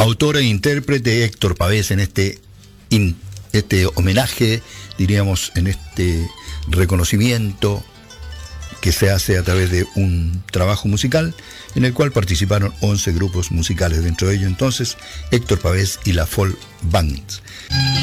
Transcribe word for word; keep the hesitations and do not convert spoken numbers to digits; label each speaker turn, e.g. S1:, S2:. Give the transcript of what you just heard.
S1: autor e intérprete Héctor Pavés en este, in, este homenaje, diríamos, en este reconocimiento que se hace a través de un trabajo musical en el cual participaron once grupos musicales, dentro de ellos entonces Héctor Pavés y la Folk Band.